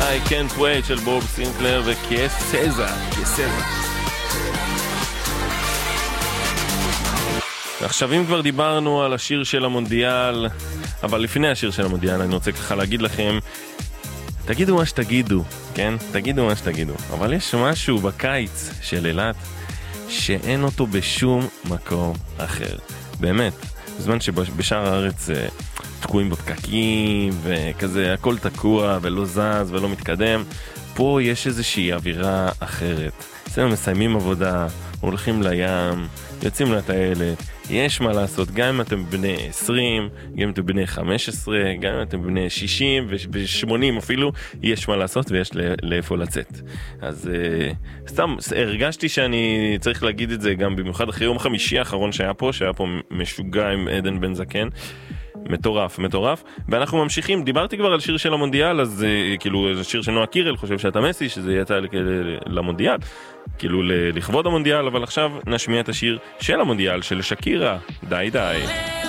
I Can't Wait של בוב סינקלר וכסזה. עכשיו אם כבר דיברנו על השיר של המונדיאל, אבל לפני השיר של המונדיאל אני רוצה ככה להגיד לכם, תגידו מה שתגידו, כן? תגידו מה שתגידו, אבל יש משהו בקיץ של אילת שאין אותו בשום מקום אחר. באמת, בזמן שבשאר הארץ תקועים בפקקים וכזה הכל תקוע ולא זז ולא מתקדם, פה יש איזושהי אווירה אחרת. אצלנו מסיימים עבודה, הולכים לים, יוצאים לטיילת, יש מה לעשות, גם אם אתם בני 20, גם אם אתם בני 15, גם אם אתם בני 60 ו-80 אפילו, יש מה לעשות ויש לאיפה לצאת. אז סתם הרגשתי שאני צריך להגיד את זה גם במיוחד אחרי יום חמישי האחרון שהיה פה משוגע עם עדן בן זקן. מטורף, ואנחנו ממשיכים. דיברתי כבר על שיר של המונדיאל, אז כאילו זה שיר של נועה קירל, חושב שאתה מסי, שזה יצא למונדיאל, כאילו לכבוד המונדיאל, אבל עכשיו נשמיע את השיר של המונדיאל של שקירה, די די.